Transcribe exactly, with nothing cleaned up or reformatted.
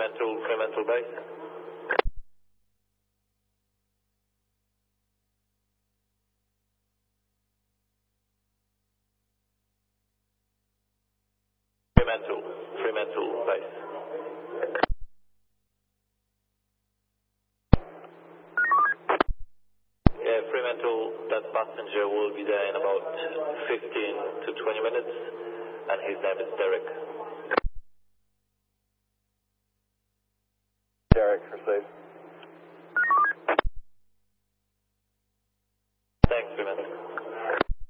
Fremantle, Fremantle base. Fremantle, Fremantle base. Yeah, Fremantle, that passenger will be there in about fifteen to twenty minutes, and his name is Derek.